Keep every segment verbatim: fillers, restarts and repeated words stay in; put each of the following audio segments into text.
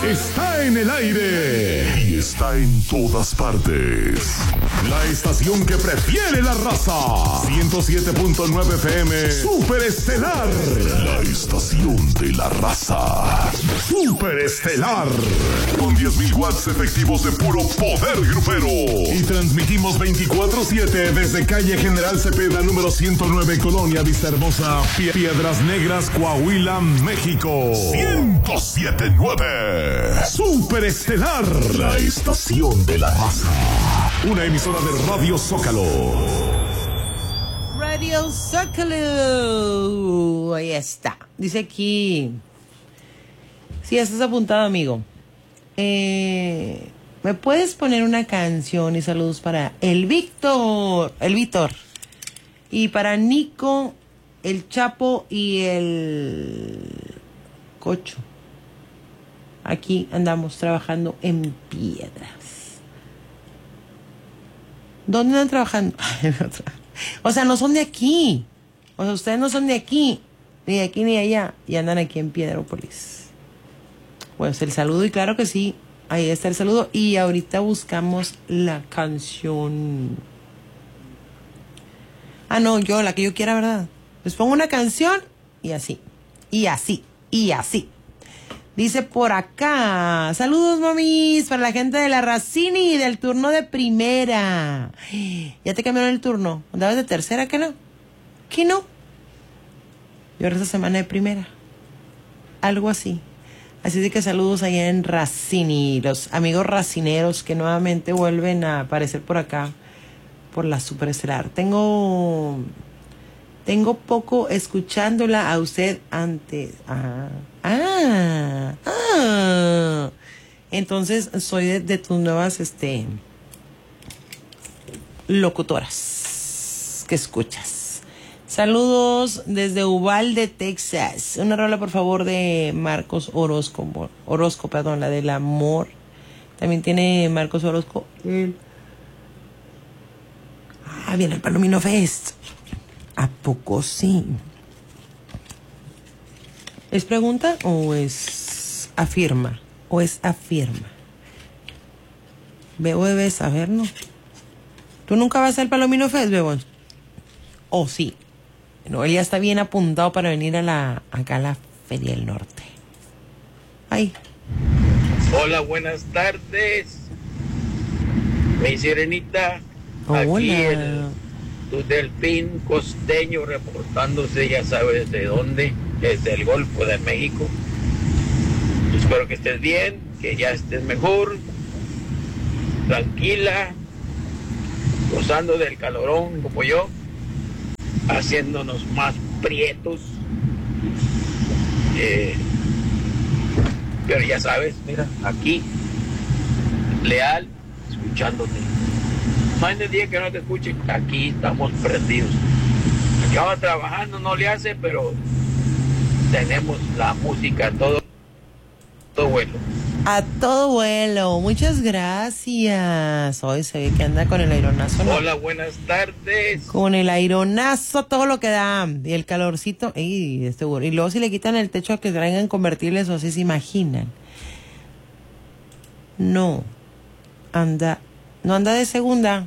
está en el aire y está en todas partes. La estación que prefiere la raza. ciento siete punto nueve F M. Super Estelar. La estación de la raza. Super Estelar. Con diez mil watts efectivos de puro poder grupero. Y transmitimos veinticuatro siete desde calle General Cepeda, número ciento nueve, Colonia Vista Hermosa, Pie- Piedras Negras, Coahuila, México. ciento siete punto nueve. Super Estelar. La estación de la raza. Una emisora de Radio Zócalo. Radio Zócalo. Ahí está. Dice aquí. Sí, estás apuntado, amigo. Eh, ¿Me puedes poner una canción y saludos para el Víctor? El Víctor. Y para Nico, el Chapo y el Cocho. Aquí andamos trabajando en Piedras. ¿Dónde andan trabajando? O sea, no son de aquí. O sea, ustedes no son de aquí. Ni de aquí ni de allá. Y andan aquí en Piedrópolis. Pues el saludo, y claro que sí. Ahí está el saludo. Y ahorita buscamos la canción. Ah, no, yo, la que yo quiera, ¿verdad? Les pongo una canción y así. Y así. Y así. Dice por acá, saludos mamis, para la gente de la Racini del turno de primera. Ya te cambiaron el turno. ¿Andabas de tercera, que no? ¿Qué no? Yo ahora esta semana de primera. Algo así. Así de que saludos allá en Racini, los amigos racineros que nuevamente vuelven a aparecer por acá, por la Superestelar. Tengo... Tengo poco escuchándola a usted antes. Ah, ah, ah. Entonces soy de, de tus nuevas este, locutoras que escuchas. Saludos desde Uvalde, Texas. Una rola, por favor, de Marcos Orozco. Orozco, perdón, la del amor. También tiene Marcos Orozco. El... Ah, viene el Palomino Fest. ¿A poco sí? ¿Es pregunta o es afirma? ¿O es afirma? Bebo debe saber, ¿no? ¿Tú nunca vas al Palomino Fest, Bebón? ¿O sí? No, él ya está bien apuntado para venir a la, acá a la Feria del Norte. Ay. Hola, buenas tardes. Mi sirenita. Hola. Aquí el... tu delfín costeño reportándose, ya sabes de dónde, desde el Golfo de México. Espero que estés bien, que ya estés mejor, tranquila, gozando del calorón como yo, haciéndonos más prietos. Eh, pero ya sabes, mira, aquí, leal, escuchándote. No hay día que no te escuchen, aquí estamos prendidos. Aquí vamos trabajando, no le hace, pero tenemos la música a todo, todo vuelo. A todo vuelo, muchas gracias. Hoy se ve que anda con el aironazo, ¿no? Hola, buenas tardes. Con el aironazo, todo lo que da. Y el calorcito, y, este, y luego si le quitan el techo a que traigan convertibles, o si se imaginan. No, anda... ¿No anda de segunda?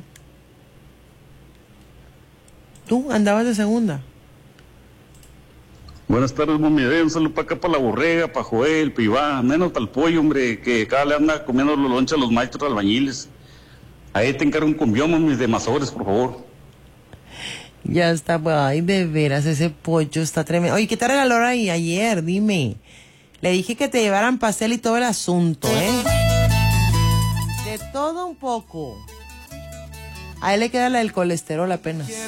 ¿Tú andabas de segunda? Buenas tardes, mami. Un saludo para acá, para la Borrega, para Joel, para Iván, menos para el pollo, hombre, que cada le anda comiendo los lonches a los maestros albañiles. Ahí te encargo un cumbión, mami, de mazores, por favor. Ya está, pues, ay, de veras, ese pollo está tremendo. Oye, ¿qué te regaló ahí ayer? Dime. Le dije que te llevaran pastel y todo el asunto, ¿eh? De todo un poco. A él le queda la del colesterol apenas.